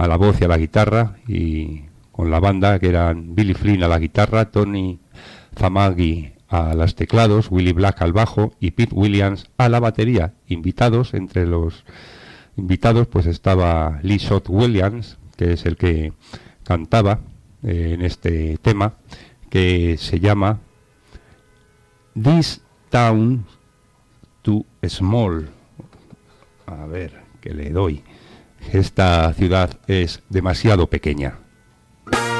a la voz y a la guitarra, y con la banda que eran Billy Flynn a la guitarra, Tony Zamagi a los teclados, Willie Black al bajo y Pete Williams a la batería. Invitados, entre los invitados pues estaba Lee Shot Williams, que es el que cantaba en este tema, que se llama This Town Too Small. A ver, que le doy. Esta ciudad es demasiado pequeña.